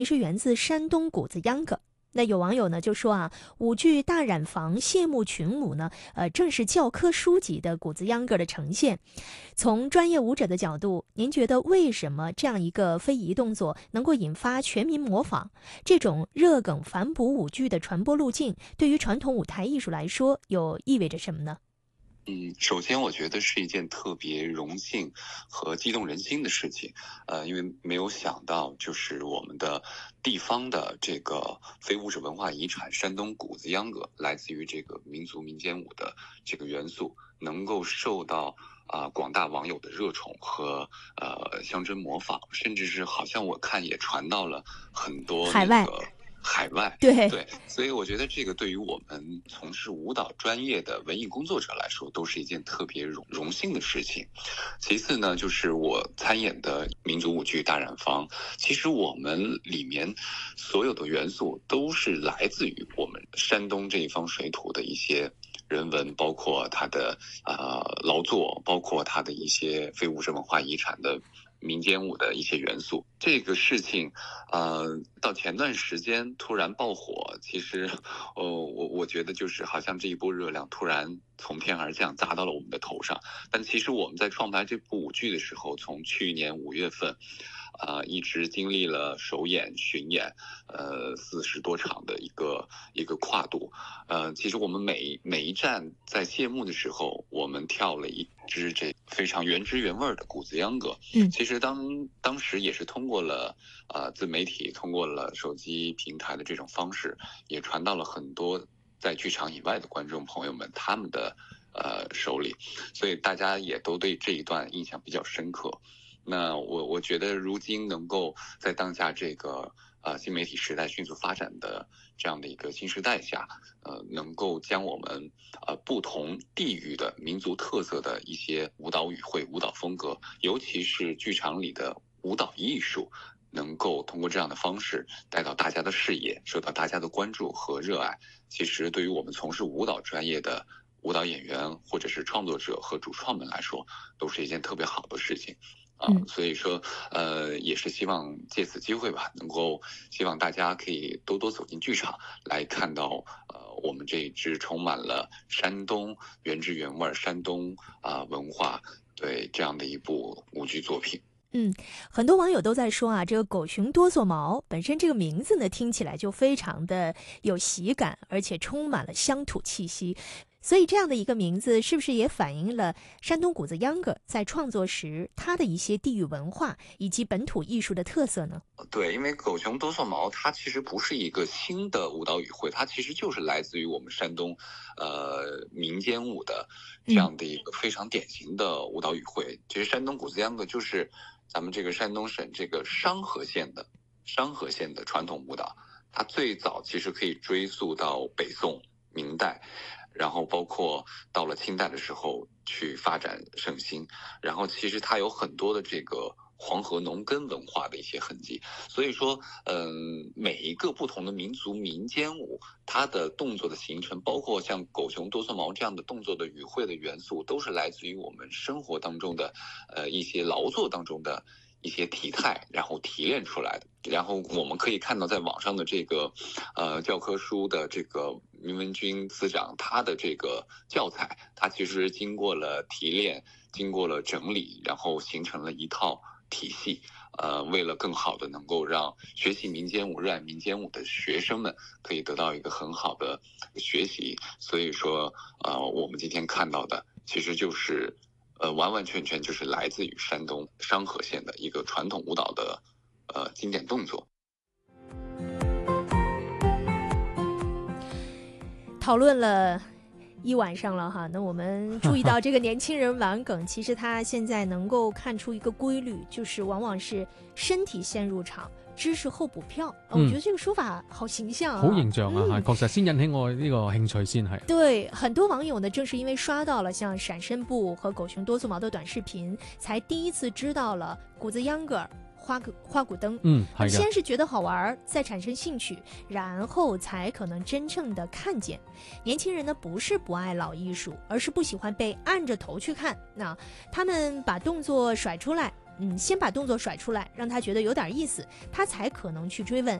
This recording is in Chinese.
是源自山东谷子秧歌。那有网友呢就说啊，舞剧大染坊谢幕群舞呢，正是教科书级的谷子秧歌的呈现。从专业舞者的角度，您觉得为什么这样一个非遗动作能够引发全民模仿？这种热梗反哺舞剧的传播路径，对于传统舞台艺术来说，又意味着什么呢？ 首先我觉得是一件特别荣幸和激动人心的事情，因为没有想到就是我们的地方的这个非物质文化遗产山东谷子秧歌，来自于这个民族民间舞的这个元素，能够受到广大网友的热宠和乡绅模仿，甚至是好像我看也传到了很多海外，对，所以我觉得这个对于我们从事舞蹈专业的文艺工作者来说，都是一件特别荣幸的事情。其次呢，就是我参演的民族舞剧大染坊，其实我们里面所有的元素都是来自于我们山东这一方水土的一些人文，包括它的劳作，包括它的一些非物质文化遗产的民间舞的一些元素。这个事情到前段时间突然爆火，其实我觉得就是好像这一波热量突然从天而降，砸到了我们的头上。但其实我们在创排这部舞剧的时候，从去年5月份一直经历了首演、巡演，40多场的一个跨度。其实我们每一站在谢幕的时候，我们跳了一支这非常原汁原味的谷子秧歌。其实当时也是通过了自媒体，通过了手机平台的这种方式，也传到了很多在剧场以外的观众朋友们他们的手里，所以大家也都对这一段印象比较深刻。那我觉得如今能够在当下这个新媒体时代迅速发展的这样的一个新时代下，能够将我们不同地域的民族特色的一些舞蹈语汇、舞蹈风格，尤其是剧场里的舞蹈艺术，能够通过这样的方式带到大家的视野，受到大家的关注和热爱。其实对于我们从事舞蹈专业的舞蹈演员或者是创作者和主创们来说，都是一件特别好的事情。所以说也是希望借此机会吧，能够希望大家可以多多走进剧场，来看到我们这一支充满了山东原汁原味山东文化对这样的一部舞剧作品。 很多网友都在说啊，这个狗熊多做毛本身这个名字呢，听起来就非常的有喜感，而且充满了乡土气息。所以这样的一个名字是不是也反映了山东谷子秧歌在创作时它的一些地域文化以及本土艺术的特色呢？ 对，因为狗熊多做毛它其实不是一个新的舞蹈语汇，它其实就是来自于我们山东民间舞的这样的一个非常典型的舞蹈语汇。其实山东谷子秧歌就是咱们这个山东省这个商河县的传统舞蹈，它最早其实可以追溯到北宋、明代，然后包括到了清代的时候去发展盛行，然后其实它有很多的这个黄河农耕文化的一些痕迹。所以说每一个不同的民族民间舞，它的动作的形成，包括像狗熊多做毛这样的动作的语汇的元素，都是来自于我们生活当中的一些劳作当中的一些体态，然后提炼出来的。然后我们可以看到在网上的这个教科书的这个明文军司长他的这个教材，他其实经过了提炼，经过了整理，然后形成了一套体系。为了更好的能够让学习民间舞、热爱民间舞的学生们可以得到一个很好的学习，所以说我们今天看到的其实就是完完全全就是来自于山东商河县的一个传统舞蹈的经典动作。 讨论了一晚上了哈，那我们注意到这个年轻人玩梗，其實他現在能夠看出一個規律，就是往往是身體先入場，知識後補票。我覺得這個說法好形象啊， 好形象啊，確實先引起我呢個興趣先係。 對，很多網友呢，正是因為刷到了像閃身步和狗熊多做毛的短視頻，才第一次知道了谷子秧歌花鼓燈。先是覺得好玩，再產生興趣，然後才可能真正的看見。年輕人呢，不是不愛老藝術，而是不喜歡被按着頭去看。那他們把動作甩出來， 先把动作甩出来，让他觉得有点意思，他才可能去追问